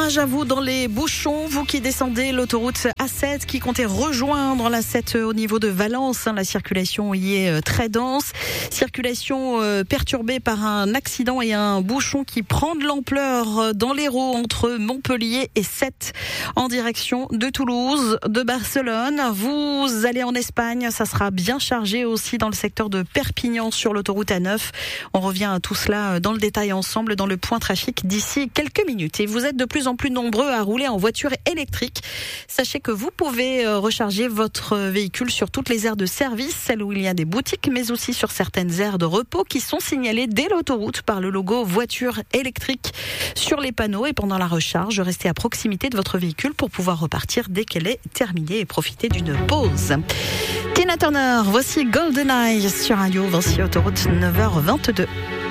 courage à vous dans les bouchons, vous qui descendez l'autoroute A7, qui comptez rejoindre la 7 au niveau de Valence. La circulation y est très dense. Circulation perturbée par un accident et un bouchon qui prend de l'ampleur dans l'Hérault entre Montpellier et Sète en direction de Toulouse, de Barcelone. Vous allez en Espagne, ça sera bien chargé aussi dans le secteur de Perpignan sur l'autoroute A9. On revient à tout cela dans le détail ensemble dans le point trafic d'ici quelques minutes. Et vous êtes de plus en plus nombreux à rouler en voiture électrique. Sachez que vous pouvez recharger votre véhicule sur toutes les aires de service, celles où il y a des boutiques, mais aussi sur certaines aires de repos qui sont signalées dès l'autoroute par le logo voiture électrique sur les panneaux. Et pendant la recharge, restez à proximité de votre véhicule pour pouvoir repartir dès qu'elle est terminée et profiter d'une pause. Tina Turner, voici GoldenEye sur Radio, voici autoroute 9h22.